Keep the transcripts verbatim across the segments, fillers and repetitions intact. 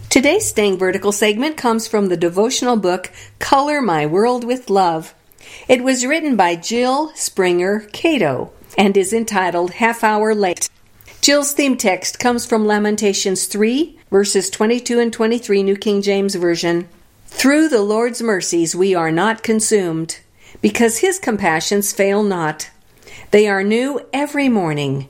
Today's Staying Vertical segment comes from the devotional book, Color My World with Love. It was written by Jill Springer Cato and is entitled Half Hour Late. Jill's theme text comes from Lamentations three, verses twenty-two and twenty-three, New King James Version. Through the Lord's mercies we are not consumed, because his compassions fail not. They are new every morning.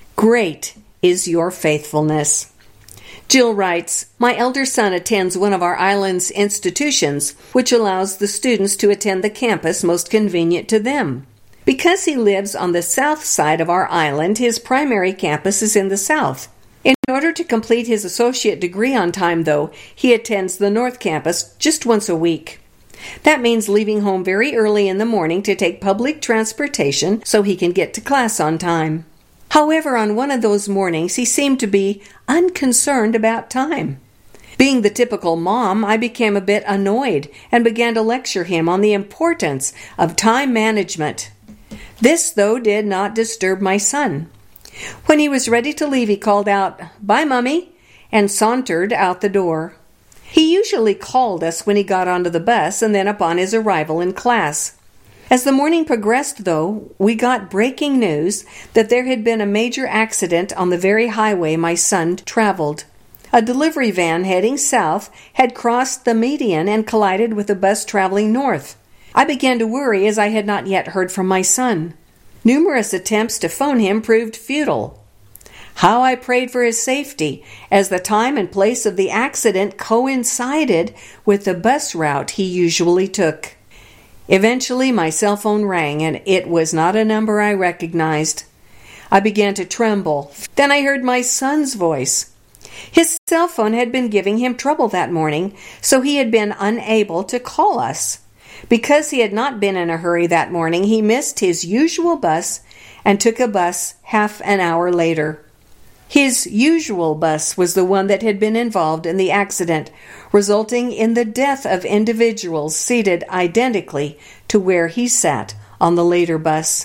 Great is your faithfulness. Jill writes, my elder son attends one of our island's institutions, which allows the students to attend the campus most convenient to them. Because he lives on the south side of our island, his primary campus is in the south. In order to complete his associate degree on time, though, he attends the north campus just once a week. That means leaving home very early in the morning to take public transportation so he can get to class on time. However, on one of those mornings, he seemed to be unconcerned about time. Being the typical mom, I became a bit annoyed and began to lecture him on the importance of time management. This, though, did not disturb my son. When he was ready to leave, he called out, "Bye, Mummy," and sauntered out the door. He usually called us when he got onto the bus and then upon his arrival in class. As the morning progressed, though, we got breaking news that there had been a major accident on the very highway my son traveled. A delivery van heading south had crossed the median and collided with a bus traveling north. I began to worry as I had not yet heard from my son. Numerous attempts to phone him proved futile. How I prayed for his safety, as the time and place of the accident coincided with the bus route he usually took. Eventually, my cell phone rang, and it was not a number I recognized. I began to tremble. Then I heard my son's voice. His cell phone had been giving him trouble that morning, so he had been unable to call us. Because he had not been in a hurry that morning, he missed his usual bus and took a bus half an hour later. His usual bus was the one that had been involved in the accident, resulting in the death of individuals seated identically to where he sat on the later bus.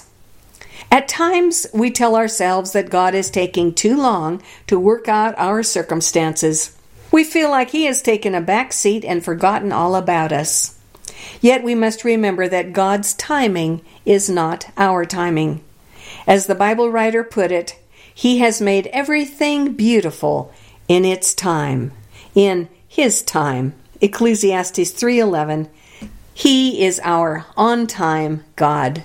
At times, we tell ourselves that God is taking too long to work out our circumstances. We feel like he has taken a back seat and forgotten all about us. Yet we must remember that God's timing is not our timing. As the Bible writer put it, he has made everything beautiful in its time, in his time. Ecclesiastes three eleven. He is our on-time God.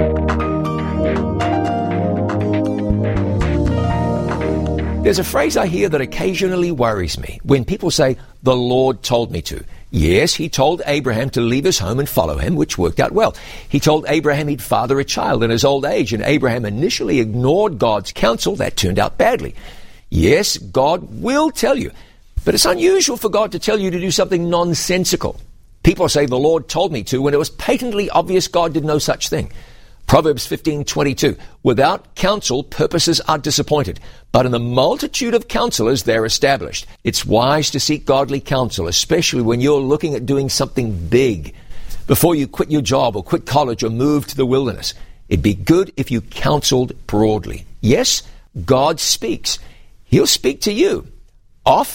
There's a phrase I hear that occasionally worries me when people say, "The Lord told me to." Yes, he told Abraham to leave his home and follow him, which worked out well. He told Abraham he'd father a child in his old age, and Abraham initially ignored God's counsel. That turned out badly. Yes, God will tell you, but it's unusual for God to tell you to do something nonsensical. People say the Lord told me to when it was patently obvious God did no such thing. Proverbs fifteen twenty-two, without counsel, purposes are disappointed, but in the multitude of counselors they're established. It's wise to seek godly counsel, especially when you're looking at doing something big. Before you quit your job or quit college or move to the wilderness, it'd be good if you counseled broadly. Yes, God speaks. He'll speak to you. Often